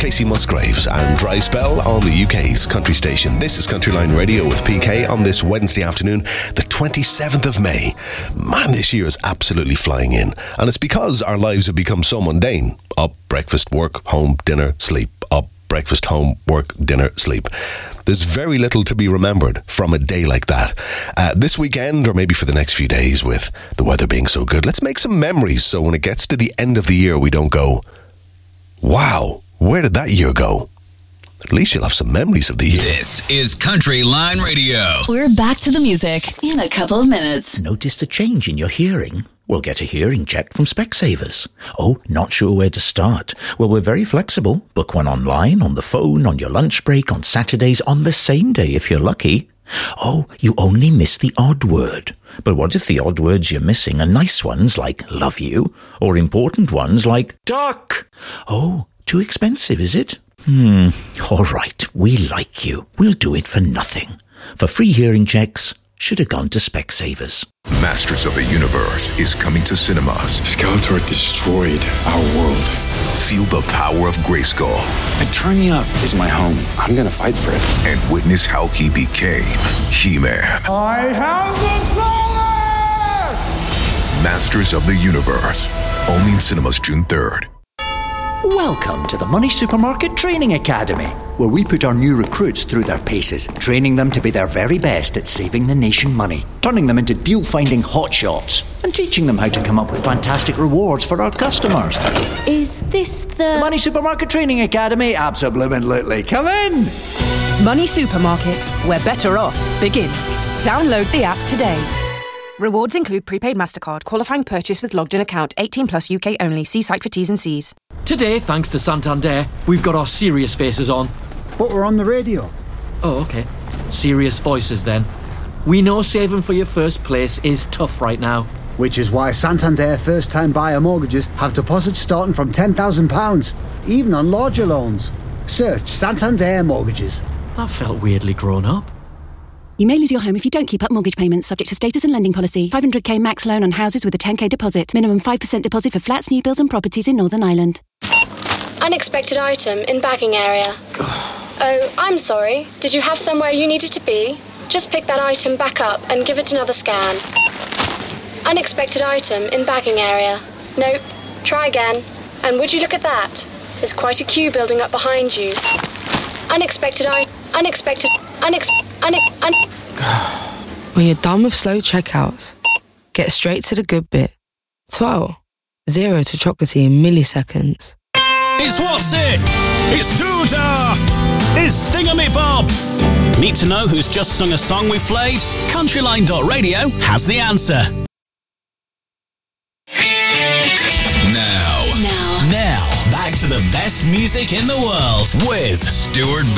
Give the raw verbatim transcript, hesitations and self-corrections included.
Stacey Musgraves and Dry Spell on the U K's country station. This is Countryline Radio with P K on this Wednesday afternoon, the twenty-seventh of May. Man, this year is absolutely flying in. And it's because our lives have become so mundane. Up, breakfast, work, home, dinner, sleep. Up, breakfast, home, work, dinner, sleep. There's very little to be remembered from a day like that. Uh, this weekend, or maybe for the next few days, with the weather being so good, let's make some memories so when it gets to the end of the year, we don't go, wow, where did that year go? At least you'll have some memories of the year. This is Countryline Radio. We're back to the music in a couple of minutes. Noticed a change in your hearing? Well, get a hearing check from Specsavers. Oh, not sure where to start? Well, we're very flexible. Book one online, on the phone, on your lunch break, on Saturdays, on the same day if you're lucky. Oh, you only miss the odd word. But what if the odd words you're missing are nice ones like love you, or important ones like duck? Oh, too expensive, is it? Hmm, all right, we like you. We'll do it for nothing. For free hearing checks, should have gone to Specsavers. Masters of the Universe is coming to cinemas. Skeletor destroyed our world. Feel the power of Grayskull. Eternia is my home. I'm gonna fight for it. And witness how he became He-Man. I have the power! Masters of the Universe. Only in cinemas June third. Welcome to the Money Supermarket Training Academy, where we put our new recruits through their paces, training them to be their very best at saving the nation money, turning them into deal-finding hotshots, and teaching them how to come up with fantastic rewards for our customers. Is this the... The Money Supermarket Training Academy? Absolutely. Come in! Money Supermarket, where better off begins. Download the app today. Rewards include prepaid MasterCard, qualifying purchase with logged-in account, eighteen plus U K only. See site for T's and C's. Today, thanks to Santander, we've got our serious faces on. But we're on the radio. Oh, okay. Serious voices then. We know saving for your first place is tough right now. Which is why Santander first-time buyer mortgages have deposits starting from ten thousand pounds, even on larger loans. Search Santander Mortgages. That felt weirdly grown up. You may lose your home if you don't keep up mortgage payments, subject to status and lending policy. five hundred k max loan on houses with a ten k deposit. Minimum five percent deposit for flats, new builds and properties in Northern Ireland. Unexpected item in bagging area. Oh, I'm sorry. Did you have somewhere you needed to be? Just pick that item back up and give it another scan. Unexpected item in bagging area. Nope. Try again. And would you look at that? There's quite a queue building up behind you. Unexpected I... Unexpected... Unex... Une... Un... When you're done with slow checkouts, get straight to the good bit. twelve. Zero to chocolatey in milliseconds. It's What's It? It's Doodah! It's Thingamabob! Need to know who's just sung a song we've played? Countryline dot radio has the answer. Now. Now. Now, back to the best music in the world with Stuart